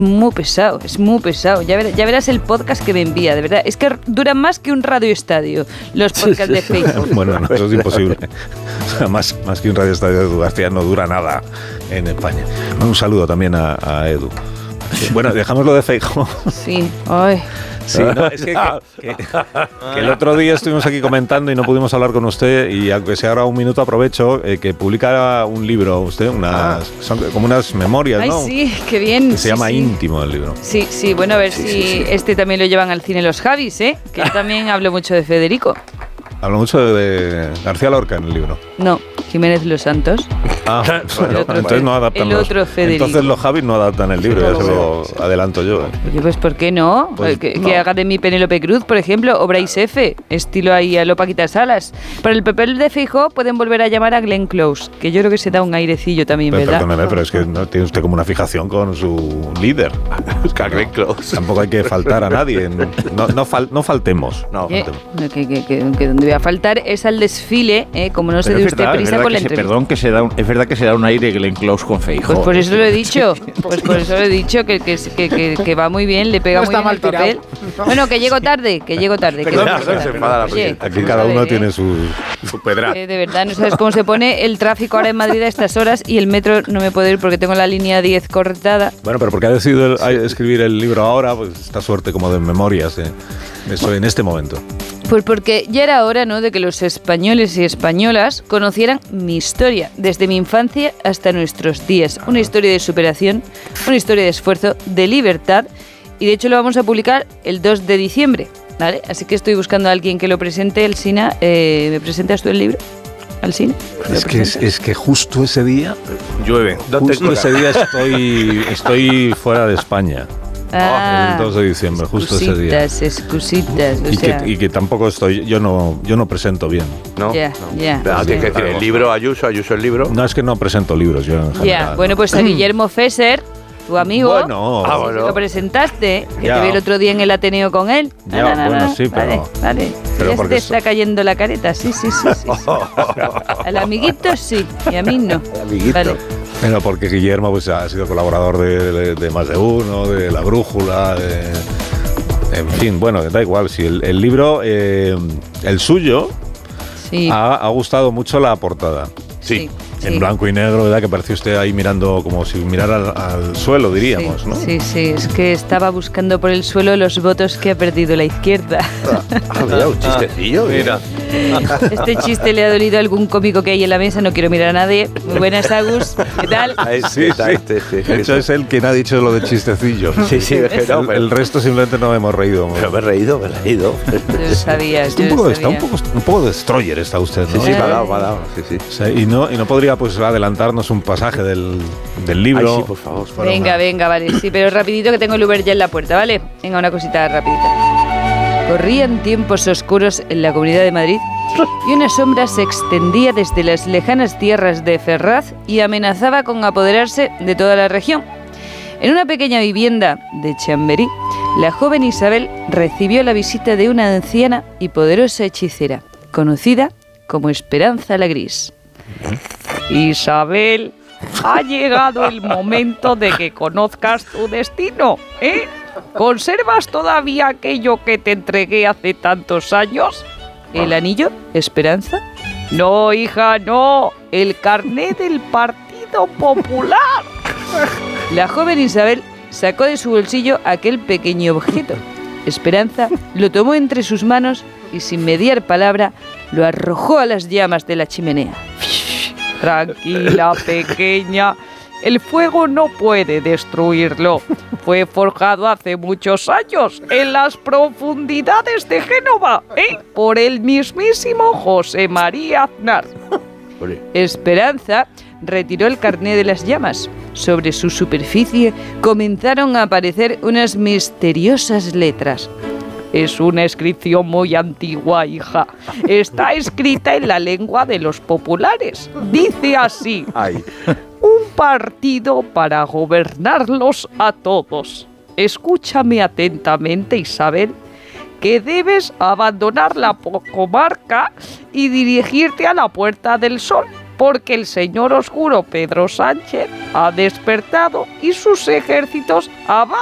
Es muy pesado. Ya verás el podcast que me envía, de verdad. Es que duran más que un radioestadio los podcasts de Facebook. Bueno, no, eso es imposible. O sea, más que un radioestadio de Edu García no dura nada en España. Un saludo también a Edu. Bueno, dejamos lo de Feijóo. Sí, ay. Sí, no, es que el otro día estuvimos aquí comentando y no pudimos hablar con usted, y aunque sea ahora un minuto aprovecho que publica un libro usted, son como unas memorias, ¿no? Ay, sí, qué bien. Que se llama Íntimo el libro. Sí, bueno, a ver si este también lo llevan al cine los Javis, que yo también hablo mucho de Federico. Hablo mucho de García Lorca en el libro. No, Jiménez Los Santos. Bueno, entonces no adaptan el otro Federico. Entonces los Javis no adaptan el libro, ya se lo adelanto yo. Oye, pues ¿por qué no? Pues, que haga de mí Penélope Cruz, por ejemplo, o Bryce F., estilo ahí a lo Paquita Salas. Para el papel de Feijóo pueden volver a llamar a Glenn Close, que yo creo que se da un airecillo también, ¿verdad? Perdóneme, pero es que no tiene usted como una fijación con su líder. A Glenn Close. Tampoco hay que faltar a nadie. No faltemos. Que donde voy a faltar es al desfile, como no se dé usted prisa con la entrevista. Perdón, es verdad que se da un aire Glenn Close con Feijóo. Pues por eso lo he dicho. Que va muy bien, le pega muy bien el papel. Bueno, que llego tarde. Perdón, se enfada la presidenta. Aquí cada uno tiene su pedra. De verdad, no sabes cómo se pone el tráfico ahora en Madrid a estas horas, y el metro no me puedo ir porque tengo la línea 10 cortada. Bueno, pero porque ha decidido escribir el libro ahora, pues esta suerte como de memorias, eso en este momento. Pues porque ya era hora, ¿no?, de que los españoles y españolas conocieran mi historia, desde mi infancia hasta nuestros días. Una historia de superación, una historia de esfuerzo, de libertad, y de hecho lo vamos a publicar el 2 de diciembre, ¿vale? Así que estoy buscando a alguien que lo presente. Alsina, ¿me presentas tú el libro? ¿Alsina? Es que justo ese día llueve. Justo ese día estoy fuera de España. El 2 de diciembre, justo ese día. Excusitas. Y que tampoco estoy, yo no presento bien. ¿No? Ya. Tienes que decir, el libro, Ayuso el libro. No, es que no presento libros yo en general. Bueno, pues a Guillermo Fesser, tu amigo, bueno. lo presentaste, que te vi el otro día en el Ateneo con él. Sí, pero... Vale. Pero ya te está cayendo la careta, sí. Al amiguito sí, y a mí no. Vale. Bueno, porque Guillermo pues ha sido colaborador de Más de Uno, de La Brújula, en fin, bueno, da igual. Si el libro, el suyo, ha gustado mucho la portada. Sí. En blanco y negro, ¿verdad? Que parecía usted ahí mirando como si mirara al suelo, diríamos, ¿no? Sí, es que estaba buscando por el suelo los votos que ha perdido la izquierda. Mira, un chistecillo. Mira. Este chiste le ha dolido a algún cómico que hay en la mesa, no quiero mirar a nadie. Muy buenas, Agus, ¿qué tal? Sí. De hecho, es él quien ha dicho lo de chistecillo. Sí, el resto simplemente no hemos reído. Pero me he reído. Yo sabía. Está un poco destroyer está usted, ¿no? Sí, me ha dado. Sí. O sea, y no podría pues adelantarnos un pasaje del libro. Ay, sí, por favor. Venga, vale. Sí, pero rapidito que tengo el Uber ya en la puerta, ¿vale? Venga, una cosita rapidita. Corrían tiempos oscuros en la Comunidad de Madrid y una sombra se extendía desde las lejanas tierras de Ferraz y amenazaba con apoderarse de toda la región. En una pequeña vivienda de Chamberí, la joven Isabel recibió la visita de una anciana y poderosa hechicera, conocida como Esperanza la Gris. Isabel, ha llegado el momento de que conozcas tu destino, ¿eh? ¿Conservas todavía aquello que te entregué hace tantos años? ¿El anillo, Esperanza? No, hija, no. El carné del Partido Popular. La joven Isabel sacó de su bolsillo aquel pequeño objeto. Esperanza lo tomó entre sus manos y sin mediar palabra lo arrojó a las llamas de la chimenea. Tranquila, pequeña. El fuego no puede destruirlo. Fue forjado hace muchos años en las profundidades de Génova, por el mismísimo José María Aznar. Esperanza retiró el carné de las llamas. Sobre su superficie comenzaron a aparecer unas misteriosas letras. Es una inscripción muy antigua, hija. Está escrita en la lengua de los populares. Dice así: un partido para gobernarlos a todos. Escúchame atentamente, Isabel, que debes abandonar la comarca y dirigirte a la Puerta del Sol, porque el señor oscuro Pedro Sánchez ha despertado y sus ejércitos avanzan